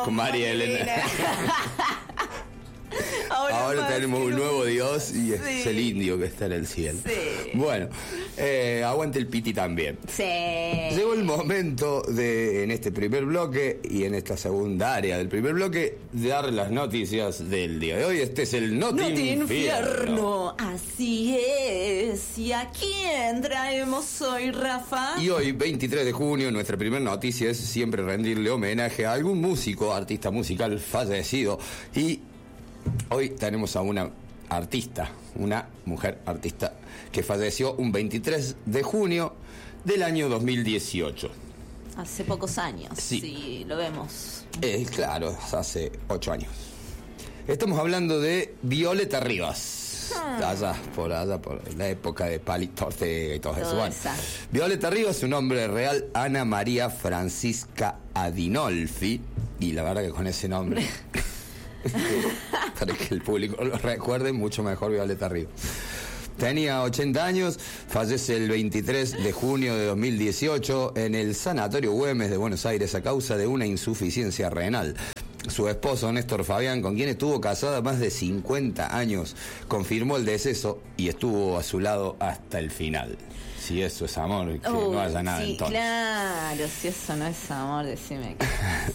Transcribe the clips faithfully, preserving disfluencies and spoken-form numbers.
con María Elena. Ahora, Ahora tenemos un nuevo Dios y es sí. el indio que está en el cielo. Sí. Bueno, eh, aguante el piti también. Sí. Llegó el momento de, en este primer bloque y en esta segunda área del primer bloque, de dar las noticias del día de hoy. Este es el Noti, Noti Infierno. Infierno. Así es. ¿Y a quién traemos hoy, Rafa? Y hoy, veintitrés de junio, nuestra primera noticia es siempre rendirle homenaje a algún músico, artista musical fallecido. Y hoy tenemos a una artista, una mujer artista que falleció un veintitrés de junio del año dos mil dieciocho. Hace pocos años, sí, sí lo vemos. Eh, claro, hace ocho años. Estamos hablando de Violeta Rivas. Hmm. Allá, por allá, por la época de Palito Ortega y todo, todo eso. Bueno, Violeta Rivas, su nombre real, Ana María Francisca Adinolfi. Y la verdad que con ese nombre... para que el público lo recuerde mucho mejor, Violeta Rivas. Tenía ochenta años, fallece el veintitrés de junio de dos mil dieciocho en el Sanatorio Güemes de Buenos Aires a causa de una insuficiencia renal. Su esposo, Néstor Fabián, con quien estuvo casada más de cincuenta años, confirmó el deceso y estuvo a su lado hasta el final. Si eso es amor, que uh, no haya nada sí, entonces. Claro, si eso no es amor, decime que...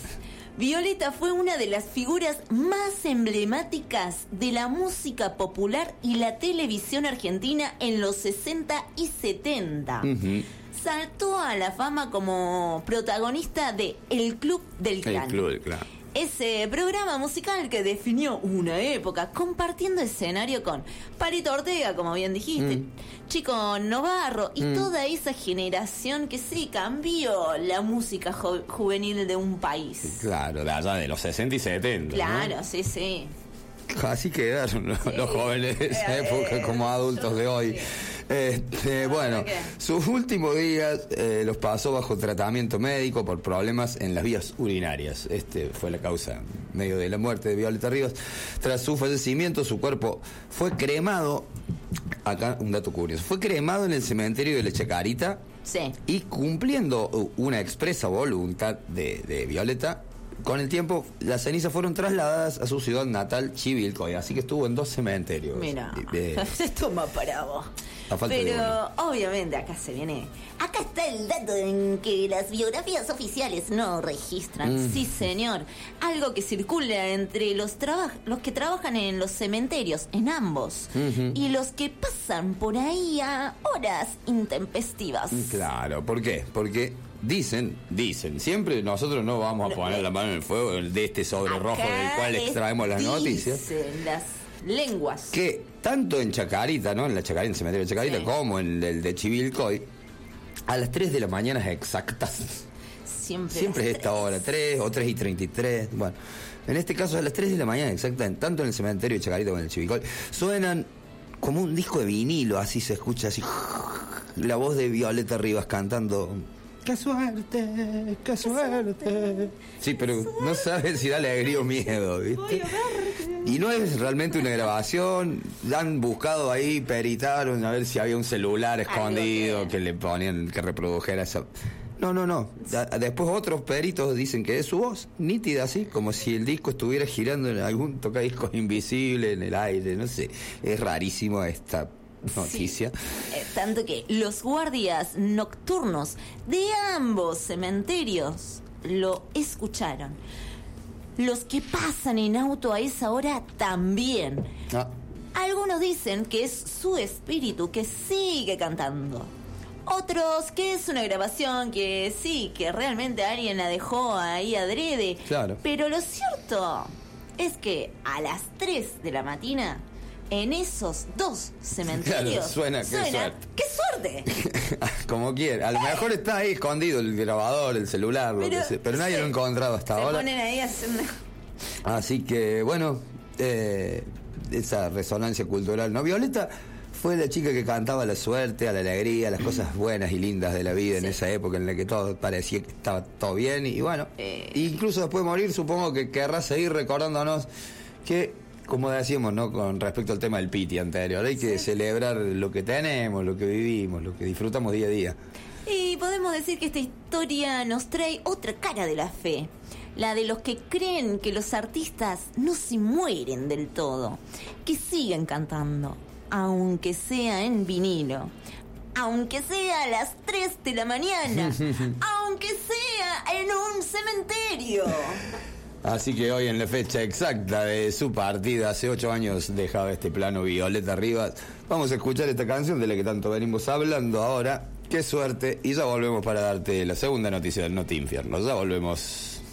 Violeta fue una de las figuras más emblemáticas de la música popular y la televisión argentina en los sesenta y setenta. Uh-huh. Saltó a la fama como protagonista de El Club del Clan. El Club del Clan. Ese programa musical que definió una época, compartiendo escenario con Palito Ortega, como bien dijiste, mm. Chico Novarro y mm. toda esa generación que sí cambió la música jo- juvenil de un país. Claro, de allá de los sesenta y setenta. Claro, ¿no? sí, sí. Así quedaron los, sí. los jóvenes de esa época como adultos de hoy. Este, bueno, sus últimos días eh, los pasó bajo tratamiento médico por problemas en las vías urinarias. Este fue la causa medio de la muerte de Violeta Rivas. Tras su fallecimiento, su cuerpo fue cremado. Acá un dato curioso. Fue cremado en el cementerio de La Chacarita. Sí. Y cumpliendo una expresa voluntad de, de Violeta, con el tiempo, las cenizas fueron trasladadas a su ciudad natal, Chivilcoy. Así que estuvo en dos cementerios. Mira, de, de, toma para vos. Pero obviamente acá se viene... Acá está el dato en que las biografías oficiales no registran. Mm. Sí, señor. Algo que circula entre los, traba- los que trabajan en los cementerios, en ambos, uh-huh. y los que pasan por ahí a horas intempestivas. Claro, ¿por qué? Porque... Dicen, dicen, siempre nosotros no vamos a poner la mano en el fuego de este sobre rojo del cual extraemos las noticias. Dicen las lenguas. Que tanto en Chacarita, ¿no? En la Chacarita, en el cementerio de Chacarita, sí. como en el de Chivilcoy, a las tres de la mañana exactas. Siempre, siempre es esta hora, tres o tres y treinta y tres. Bueno, en este caso a las tres de la mañana exactas, tanto en el cementerio de Chacarita como en el Chivilcoy, suenan como un disco de vinilo, así se escucha así la voz de Violeta Rivas cantando... ¡Qué suerte! ¡Qué suerte! Sí, pero no sabes si da alegría o miedo, ¿viste? Y no es realmente una grabación. Han buscado ahí, peritaron a ver si había un celular escondido que le ponían, que reprodujera esa... No, no, no. Después otros peritos dicen que es su voz, nítida así, como si el disco estuviera girando en algún tocadiscos invisible en el aire, no sé. Es rarísimo esta... noticia. Sí, eh, tanto que los guardias nocturnos de ambos cementerios lo escucharon. Los que pasan en auto a esa hora también. Ah. Algunos dicen que es su espíritu que sigue cantando. Otros que es una grabación que sí, que realmente alguien la dejó ahí adrede. Claro. Pero lo cierto es que a las tres de la mañana... en esos dos cementerios claro, suena, suena, qué suerte. ¡Qué suerte! Como quiera. A lo mejor está ahí escondido el grabador, el celular, pero, lo que sea, pero nadie sí, lo ha encontrado hasta se ahora. Ponen ahí haciendo... Así que, bueno, eh, esa resonancia cultural, ¿no? Violeta fue la chica que cantaba la suerte, a la alegría, las cosas buenas y lindas de la vida sí. en esa época en la que todo parecía que estaba todo bien. Y bueno, eh... incluso después de morir, supongo que querrá seguir recordándonos que... Como decíamos, ¿no? Con respecto al tema del piti anterior, hay que sí. celebrar lo que tenemos, lo que vivimos, lo que disfrutamos día a día. Y podemos decir que esta historia nos trae otra cara de la fe. La de los que creen que los artistas no se mueren del todo, que siguen cantando, aunque sea en vinilo, aunque sea a las tres de la mañana, aunque sea en un cementerio. Así que hoy, en la fecha exacta de su partida, hace ocho años dejaba este plano Violeta Rivas. Vamos a escuchar esta canción de la que tanto venimos hablando ahora. Qué suerte. Y ya volvemos para darte la segunda noticia del Noti Infierno. Ya volvemos.